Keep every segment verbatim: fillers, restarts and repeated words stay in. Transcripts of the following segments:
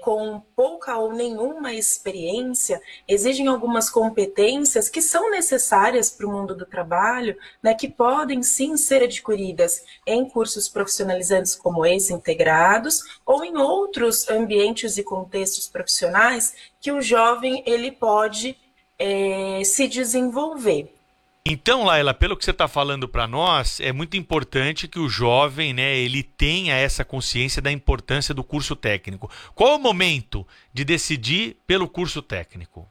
com pouca ou nenhuma experiência, exigem algumas competências que são necessárias para o mundo do trabalho, né, que podem sim ser adquiridas em cursos profissionalizantes como esse, integrados, ou em outros ambientes e contextos profissionais que o jovem ele pode é, se desenvolver. Então, Laila, pelo que você está falando para nós, é muito importante que o jovem, né, ele tenha essa consciência da importância do curso técnico. Qual é o momento de decidir pelo curso técnico?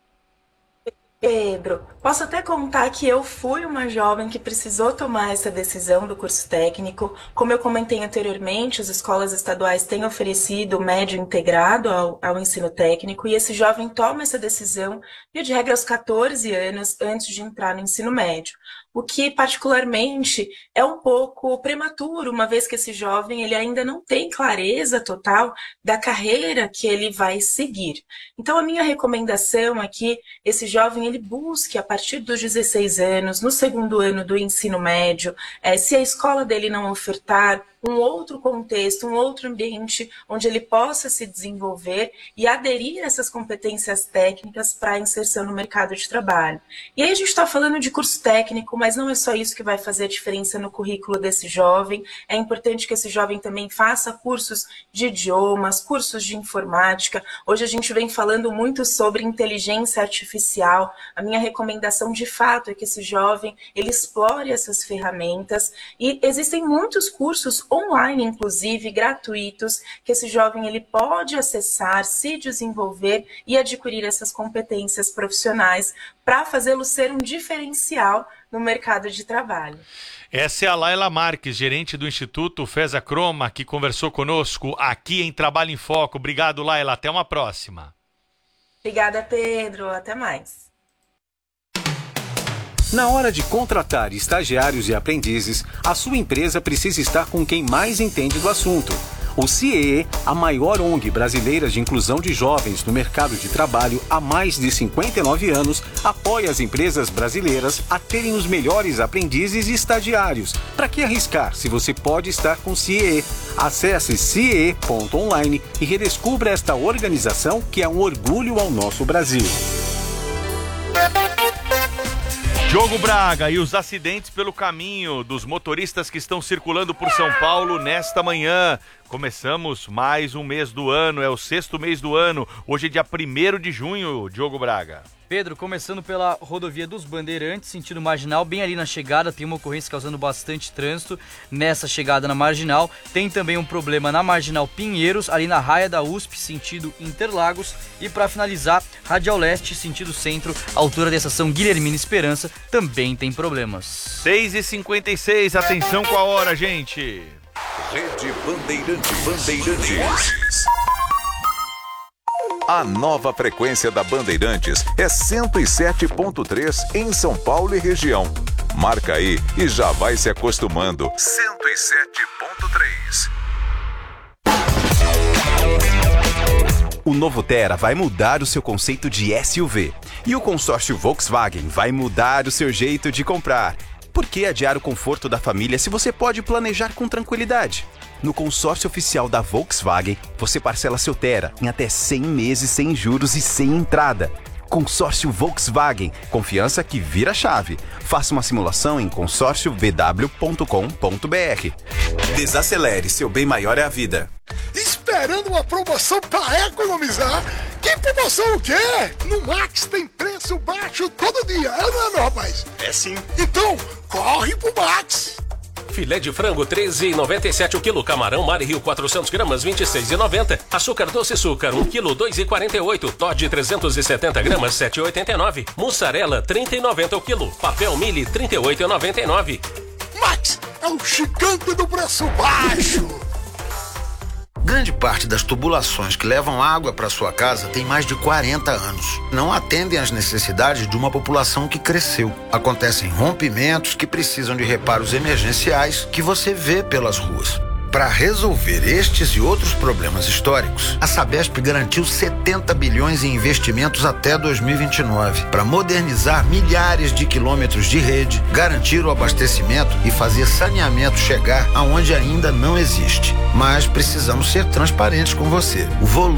Pedro, posso até contar que eu fui uma jovem que precisou tomar essa decisão do curso técnico. Como eu comentei anteriormente, as escolas estaduais têm oferecido o médio integrado ao, ao ensino técnico, e esse jovem toma essa decisão, e de regra aos catorze anos, antes de entrar no ensino médio. O que, particularmente, é um pouco prematuro, uma vez que esse jovem ele ainda não tem clareza total da carreira que ele vai seguir. Então, a minha recomendação é que esse jovem ele busque, a partir dos dezesseis anos, no segundo ano do ensino médio, é, se a escola dele não ofertar um outro contexto, um outro ambiente onde ele possa se desenvolver e aderir a essas competências técnicas para a inserção no mercado de trabalho. E aí a gente está falando de curso técnico, mas não é só isso que vai fazer a diferença no currículo desse jovem. É importante que esse jovem também faça cursos de idiomas, cursos de informática. Hoje a gente vem falando muito sobre inteligência artificial. A minha recomendação, de fato, é que esse jovem ele explore essas ferramentas, e existem muitos cursos online, inclusive, gratuitos, que esse jovem ele pode acessar, se desenvolver e adquirir essas competências profissionais para fazê-lo ser um diferencial no mercado de trabalho. Essa é a Laila Marques, gerente do Instituto Feza Croma, que conversou conosco aqui em Trabalho em Foco. Obrigado, Laila. Até uma próxima. Obrigada, Pedro. Até mais. Na hora de contratar estagiários e aprendizes, a sua empresa precisa estar com quem mais entende do assunto. O C I E, a maior O N G brasileira de inclusão de jovens no mercado de trabalho há mais de cinquenta e nove anos, apoia as empresas brasileiras a terem os melhores aprendizes e estagiários. Para que arriscar se você pode estar com o C I E? Acesse C I E ponto online e redescubra esta organização que é um orgulho ao nosso Brasil. Diogo Braga, e os acidentes pelo caminho dos motoristas que estão circulando por São Paulo nesta manhã. Começamos mais um mês do ano, é o sexto mês do ano. Hoje é dia primeiro de junho, Diogo Braga. Pedro, começando pela rodovia dos Bandeirantes, sentido Marginal, bem ali na chegada, tem uma ocorrência causando bastante trânsito nessa chegada na Marginal. Tem também um problema na Marginal Pinheiros, ali na raia da U S P, sentido Interlagos. E para finalizar, Radial Leste, sentido Centro, altura da estação Guilhermina Esperança, também tem problemas. seis e cinquenta e seis, atenção com a hora, gente. Rede Bandeirantes. Bandeirantes. A nova frequência da Bandeirantes é cento e sete ponto três em São Paulo e região. Marca aí e já vai se acostumando. cento e sete ponto três. O novo Tera vai mudar o seu conceito de S U V. E o consórcio Volkswagen vai mudar o seu jeito de comprar. Por que adiar o conforto da família se você pode planejar com tranquilidade? No consórcio oficial da Volkswagen, você parcela seu Tera em até cem meses sem juros e sem entrada. Consórcio Volkswagen, confiança que vira chave. Faça uma simulação em consórcio v w ponto com ponto b r. Desacelere, seu bem maior é a vida. Esperando uma promoção para economizar? Que promoção o quê? No Max tem preço baixo todo dia, é não é, meu rapaz? É sim. Então, corre pro Max! Filé de frango treze reais e noventa e sete o quilo. Camarão Mari Rio quatrocentos gramas vinte e seis reais e noventa. Açúcar doce açúcar um quilo dois reais e quarenta e oito. Todd trezentos e setenta gramas sete reais e oitenta e nove. Mussarela trinta reais e noventa o quilo. Papel Mili trinta e oito reais e noventa e nove. Max é o gigante do preço baixo! Grande parte das tubulações que levam água para sua casa tem mais de quarenta anos. Não atendem às necessidades de uma população que cresceu. Acontecem rompimentos que precisam de reparos emergenciais que você vê pelas ruas. Para resolver estes e outros problemas históricos, a Sabesp garantiu setenta bilhões em investimentos até dois mil e vinte e nove para modernizar milhares de quilômetros de rede, garantir o abastecimento e fazer saneamento chegar aonde ainda não existe. Mas precisamos ser transparentes com você. O volume